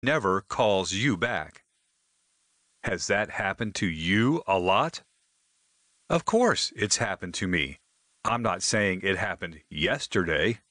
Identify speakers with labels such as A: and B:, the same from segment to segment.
A: never calls you back. Has that happened to you a lot? Of course, it's happened to me. I'm not saying it happened yesterday.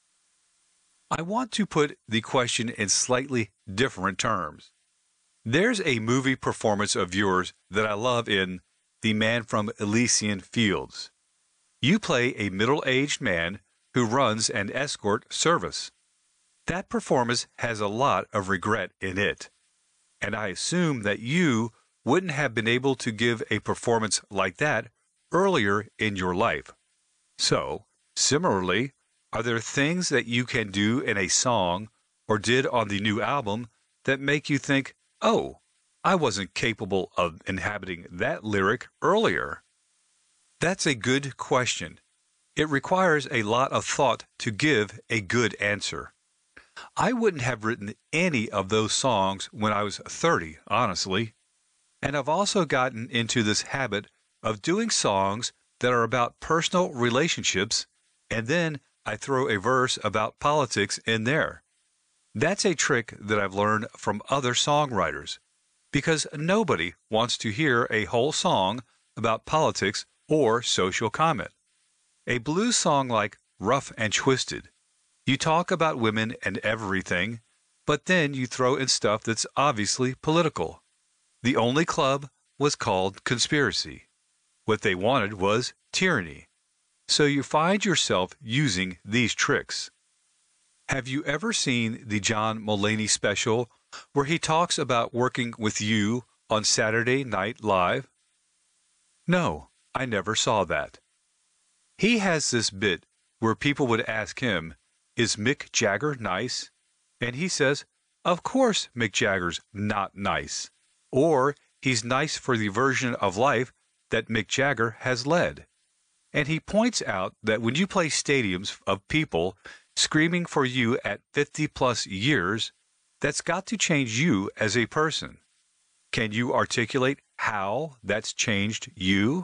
A: I want to put the question in slightly different terms. There's a movie performance of yours that I love in The Man from Elysian Fields. You play a middle-aged man who runs an escort service. That performance has a lot of regret in it, and I assume that you wouldn't have been able to give a performance like that earlier in your life. So, similarly, are there things that you can do in a song or did on the new album that make you think, oh, I wasn't capable of inhabiting that lyric earlier? That's a good question. It requires a lot of thought to give a good answer. I wouldn't have written any of those songs when I was 30, honestly. And I've also gotten into this habit of doing songs that are about personal relationships, and then I throw a verse about politics in there. That's a trick that I've learned from other songwriters, because nobody wants to hear a whole song about politics or social comment. A blues song like Rough and Twisted, you talk about women and everything, but then you throw in stuff that's obviously political. The only club was called Conspiracy. What they wanted was tyranny. So you find yourself using these tricks. Have you ever seen the John Mulaney special where he talks about working with you on Saturday Night Live? No, I never saw that. He has this bit where people would ask him, "Is Mick Jagger nice?" And he says, "Of course Mick Jagger's not nice." Or, "He's nice for the version of life that Mick Jagger has led." And he points out that when you play stadiums of people screaming for you at 50-plus years, that's got to change you as a person. Can you articulate how that's changed you?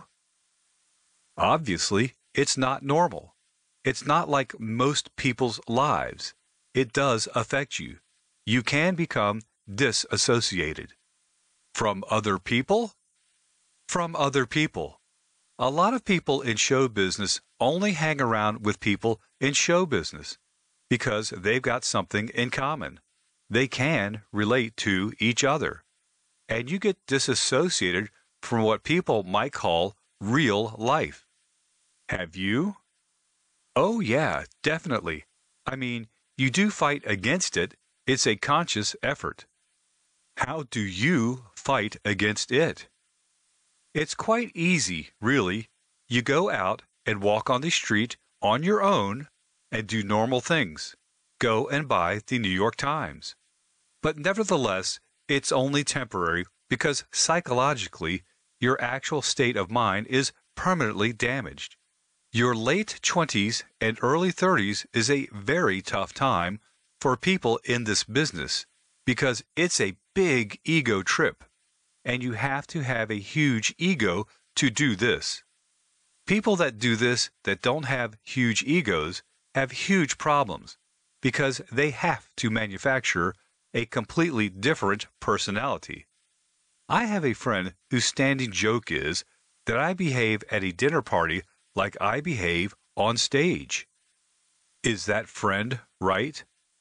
A: Obviously, it's not normal. It's not like most people's lives. It does affect you. You can become disassociated. From other people? From other people. A lot of people in show business only hang around with people in show business because they've got something in common. They can relate to each other. And you get disassociated from what people might call real life. Have you? Oh, yeah, definitely. I mean, you do fight against it. It's a conscious effort. How do you fight against it? It's quite easy, really. You go out and walk on the street on your own and do normal things. Go and buy the New York Times. But nevertheless, it's only temporary because psychologically, your actual state of mind is permanently damaged. Your late 20s and early 30s is a very tough time for people in this business because it's a big ego trip, and you have to have a huge ego to do this. People that do this that don't have huge egos have huge problems because they have to manufacture a completely different personality. I have a friend whose standing joke is that I behave at a dinner party like I behave on stage. Is that friend right?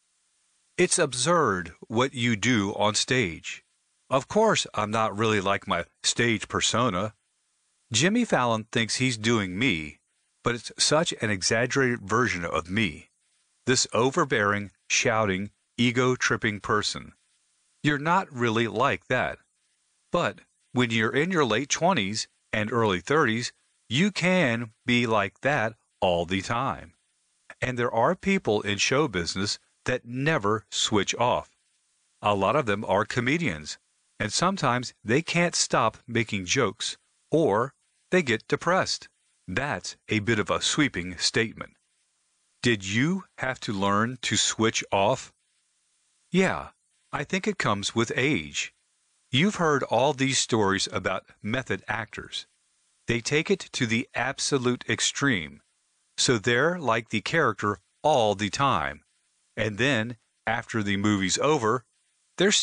A: It's absurd what you do on stage. Of course, I'm not really like my stage persona. Jimmy Fallon thinks he's doing me, but it's such an exaggerated version of me. This overbearing, shouting, ego-tripping person. You're not really like that. But when you're in your late 20s and early 30s, you can be like that all the time. And there are people in show business that never switch off. A lot of them are comedians, and sometimes they can't stop making jokes, or they get depressed. That's a bit of a sweeping statement. Did you have to learn to switch off? Yeah, I think it comes with age. You've heard all these stories about method actors. They take it to the absolute extreme, so they're like the character all the time. And then, after the movie's over, There's